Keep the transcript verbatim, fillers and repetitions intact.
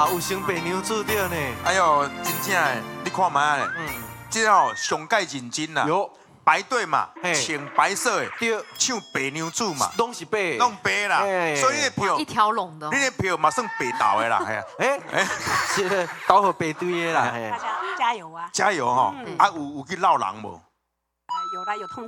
有成白娘子对呢。 哎呦，真正的，你看嘛咧，嗯，这哦上界认真啦。 有。 排队嘛， 嘿穿白色的， 对， 唱白娘子嘛， 拢是白， 弄白啦，所以你的票一条龙的， 你的票嘛算白投的啦，系啊， 哎哎，是投好白堆的啦， 大家加油啊！ 加油哈！啊，有有去闹人无？ 呃，有啦，有通